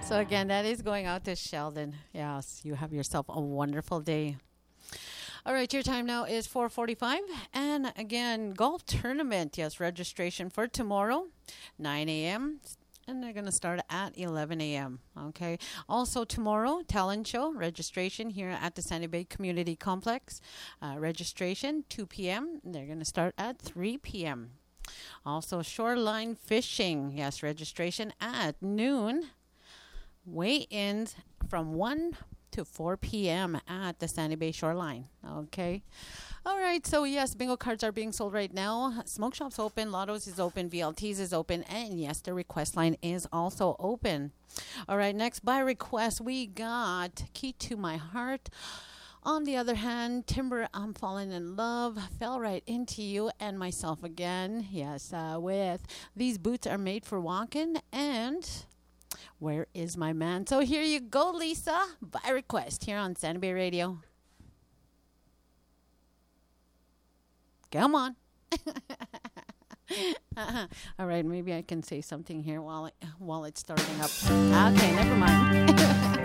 So again, that is going out to Sheldon. Yes, you have yourself a wonderful day. All right, your time now is 4:45, and again, golf tournament. Yes, registration for tomorrow, 9 a.m. And they're going to start at 11 a.m. Okay. Also tomorrow, talent show registration here at the Sandy Bay Community Complex. Registration 2 p.m. They're going to start at 3 p.m. Also shoreline fishing. Yes, registration at noon. Weigh-ins from 1 to 4 p.m. at the Sandy Bay Shoreline. Okay. All right. So, yes, bingo cards are being sold right now. Smoke shop's open. Lottos is open. VLTs is open. And, yes, the request line is also open. All right. Next, by request, we got Key to My Heart. On the other hand, Timber, I'm Falling in Love, fell right into you and myself again. Yes, with These Boots Are Made for Walking and Where Is My Man? So here you go, Lisa, by request here on Sandy Bay Radio. Come on. All right, maybe I can say something here while it's starting up. Okay, never mind.